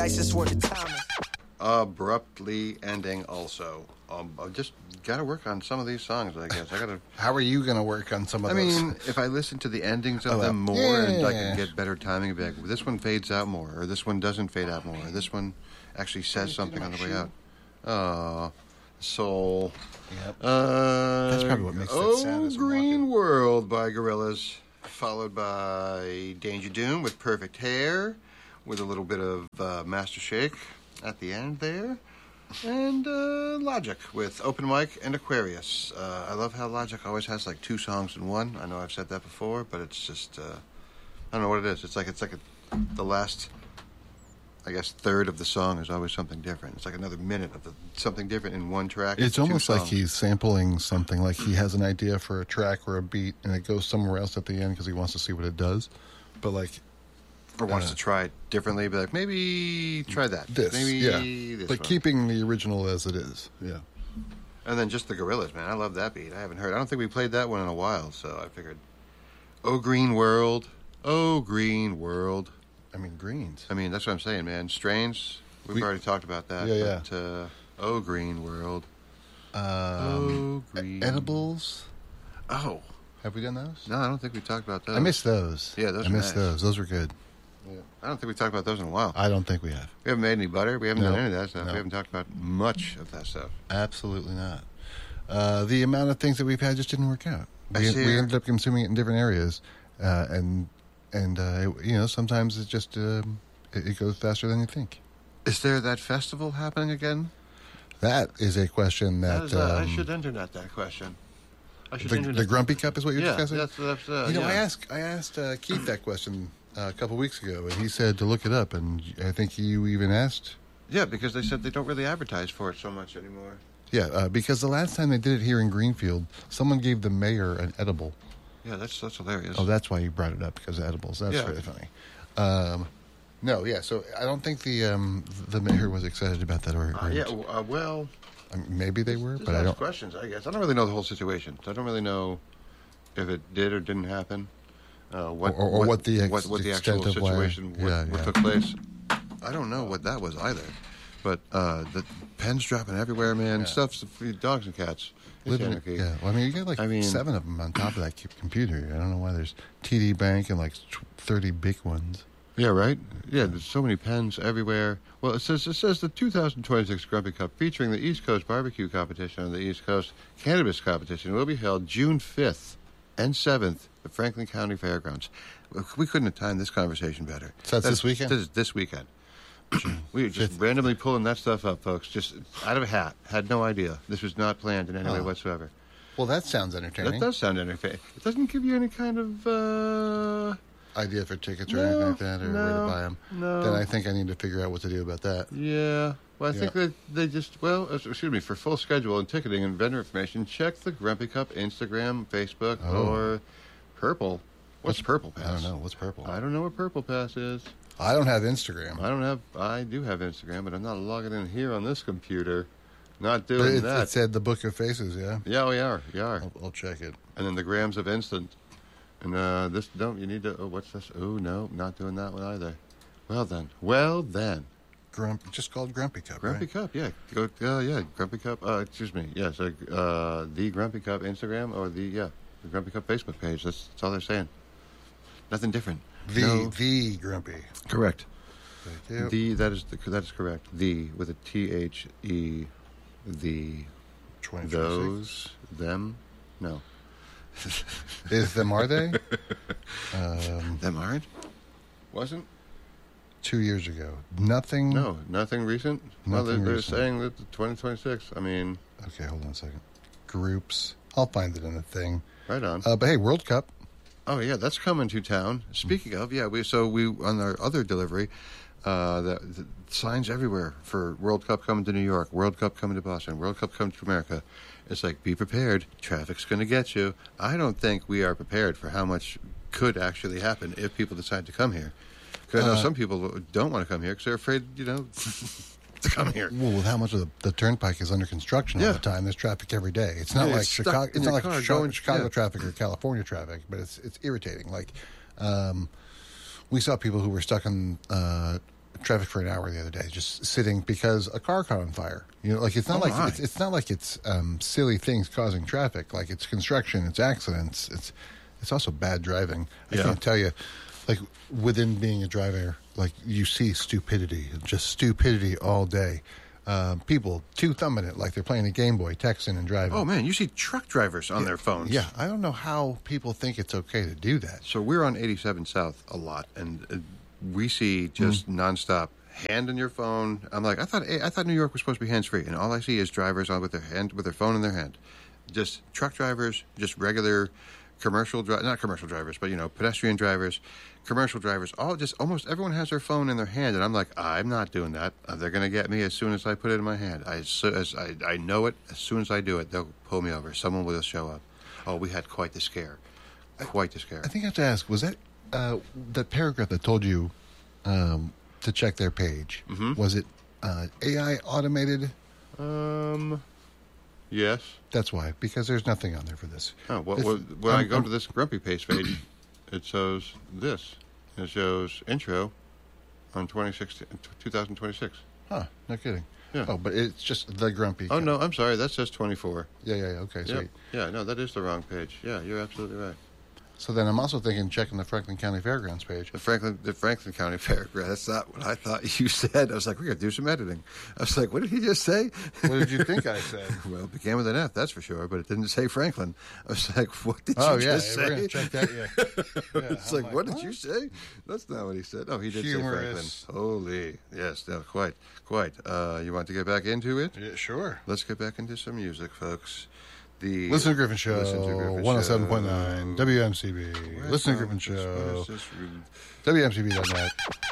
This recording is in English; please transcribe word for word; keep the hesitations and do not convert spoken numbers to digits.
nicest word of Thomas. Abruptly ending also. Um, I just got to work on some of these songs, I guess. I got to. How are you going to work on some of I those? mean, if I listen to the endings of Oh, them more yeah. and I can get better timing, be like, this one fades out more, or this one doesn't fade out more, or this one actually says something on the way out. Oh, soul. Yep. Uh, That's probably what makes that Oh, sad as I'm Green walking. World by Gorillaz, followed by Danger Doom with Perfect Hair, with a little bit of uh, Master Shake at the end there, and uh, Logic with Open Mic and Aquarius. Uh, I love how Logic always has like two songs in one. I know I've said that before, but it's just uh, I don't know what it is. It's like it's like a, the last, I guess, third of the song is always something different. It's like another minute of the, something different in one track. It's two almost like songs. he's sampling something, like he has an idea for a track or a beat, and it goes somewhere else at the end because he wants to see what it does. But like, or wants uh, to try it differently. Be like, maybe try that. this, maybe yeah, this but one. keeping the original as it is, yeah. And then just the Gorillaz, man. I love that beat. I haven't heard. I don't think we played that one in a while, so I figured. Oh, Green World. Oh, Green World. I mean, greens. I mean, that's what I'm saying, man. Strains. We've We- already talked about that. Yeah, but, Uh, oh, Green World. Um, oh, Green. edibles. Oh. Have we done those? No, I don't think we talked about those. I missed those. Yeah, those I are missed nice. those. Those were good. I don't think we talked about those in a while. I don't think we have. We haven't made any butter. We haven't No. done any of that stuff. No. We haven't talked about much of that stuff. Absolutely not. Uh, the amount of things that we've had just didn't work out. I We, see we her. ended up consuming it in different areas, uh, and and uh, it- you know sometimes it just um, it, it goes faster than you think. Is there that festival happening again? That is a question that, That is, uh, I um, should internet that question. I should the, internet the Grumpy Cup is what you're Yeah, discussing. that's, that's, uh, you know, yeah. I asked I asked uh, Keith that question uh, a couple weeks ago, and he said to look it up, and I think you even asked. Yeah, because they said they don't really advertise for it so much anymore. Yeah, uh, because the last time they did it here in Greenfield, someone gave the mayor an edible. Yeah, that's that's hilarious. Oh, that's why you brought it up, because of edibles. That's Yeah. really funny. Um, no, yeah. So I don't think the um, the mayor was excited about that, or, or Uh, yeah, w- uh, well, I mean, maybe they were, just but I ask don't. questions, I guess. I don't really know the whole situation. So I don't really know if it did or didn't happen. Uh, what, Or- or what the ex- what, what the extent actual of why- situation, what, yeah, what yeah. took place. I don't know what that was either. But uh, the pens dropping everywhere, man. Yeah. Stuff's for dogs and cats. It's Living, anarchy. yeah, well, I mean, you got like I mean- seven of them on top of that cu- computer. I don't know why there's T D Bank and like tw- thirty big ones. Yeah, right? Yeah, there's so many pens everywhere. Well, it says it says the two thousand twenty-six Grumpy Cup featuring the East Coast Barbecue Competition and the East Coast Cannabis Competition will be held June fifth and seventh at Franklin County Fairgrounds. We couldn't have timed this conversation better. So that's this weekend? This is this weekend. We were just randomly pulling that stuff up, folks, just out of a hat. Had no idea. This was not planned in any way Oh. whatsoever. Well, that sounds That entertaining. does sound entertaining. It doesn't give you any kind of... Uh, Idea for tickets or No, anything like that, or where to no, buy them. no. Then I think I need to figure out what to do about that. Yeah. Well, I Yeah. think that they just, well, uh, excuse me, for full schedule and ticketing and vendor information, check the Grumpy Cup Instagram, Facebook, Oh. or Purple. What's Purple Pass? I don't know. What's purple? I don't know what Purple Pass is. I don't have Instagram. I don't have, I do have Instagram, but I'm not logging in here on this computer. Not But doing it, that. it said the Book of Faces, yeah? Yeah, we are. We are. I'll, I'll check it. And then the grams of instant. And uh, this, don't, you need to, oh, what's this? Oh, no, not doing that one either. Well then. Well then. Grump, just called Grumpy Cup, Grumpy right? Cup, yeah. Go, uh, yeah, Grumpy Cup, uh, excuse me. Yeah, so, uh, the Grumpy Cup Instagram or the, yeah, the Grumpy Cup Facebook page. That's, that's all they're saying. Nothing different. The, No. the Grumpy. Correct. Thank you. The, that is, the, that is correct. The, with a T H E, the, twenty twenty-six. those, them, no. Is them, are they? um, Them aren't? Wasn't? two years ago. Nothing. No, nothing recent. No, they're, Nothing they're recent. saying that the twenty twenty-six. I mean, Okay, hold on a second. Groups. I'll find it in the thing. right on. Uh, but hey, World Cup. Oh yeah, that's coming to town. Speaking of, yeah, we so we on our other delivery, uh, the, the signs everywhere for World Cup coming to New York, World Cup coming to Boston, World Cup coming to America. It's like, be prepared. Traffic's going to get you. I don't think we are prepared for how much could actually happen if people decide to come here. Because I know Uh, some people don't want to come here because they're afraid, you know, to come here. Well, with how much of the, the turnpike is under construction all Yeah. the time, there's traffic every day. It's not Yeah, like it's stuck Chicago. in It's not your like car Chicago, going- Chicago yeah. traffic or California traffic, but it's it's irritating. Like, um, we saw people who were stuck on uh, traffic for an hour the other day, just sitting because a car caught on fire. You know, like it's not Oh, like my. it's, it's not like it's um, silly things causing traffic. Like it's construction, it's accidents, it's it's also bad driving. I Yeah. can't tell you, like within being a driver, like you see stupidity, just stupidity all day. Um, people two thumbing it like they're playing a Game Boy, texting and driving. Oh man, you see truck drivers on their phones. Yeah, I don't know how people think it's okay to do that. So we're on eighty-seven South a lot, and uh, we see just Mm. nonstop hand in your phone. I'm like, I thought I thought New York was supposed to be hands free, and all I see is drivers on with their hand with their phone in their hand. Just truck drivers, just regular commercial dri- not commercial drivers, but you know, pedestrian drivers, commercial drivers. All just almost everyone has their phone in their hand, and I'm like, I'm not doing that. Uh, they're gonna get me as soon as I put it in my hand. I so, as I, I know it. As soon as I do it, they'll pull me over. Someone will show up. Oh, we had quite the scare. Quite the scare. I think I have to ask: was that uh, that paragraph that told you um, to check their page? Mhm. Was it uh, A I automated? Um. Yes. That's why, because there's nothing on there for this. Oh, well, This- well, when I I'm- go I'm- to this Grumpy Pace page, it shows this. It shows intro on twenty sixteen, twenty twenty-six. Huh? No kidding. Yeah. Oh, but it's just the grumpy. Oh, no, I'm sorry. That says twenty-four. Yeah, yeah, yeah, okay, Yep. sweet. Yeah, no, that is the wrong page. Yeah, you're absolutely right. So then I'm also thinking checking the Franklin County Fairgrounds page. The Franklin, the Franklin County Fairgrounds. That's not what I thought you said. I was like, we got to do some editing. I was like, what did he just say? What did you think I said? Well, it began with an F, that's for sure, but it didn't say Franklin. I was like, what did Oh you yeah, just we're say? gonna check that. Yeah. yeah It's I'm like, what did you say? That's not what he said. Oh, he did Humorous. say Franklin. Holy, yes, no, quite, quite. Uh, you want to get back into it? Yeah, sure. Let's get back into some music, folks. The Listen to Griffin Show, Listen to Griffin one oh seven point Show. nine, W M C B. Where's Listen to my- Griffin this- what Show, is this? W M C B dot net.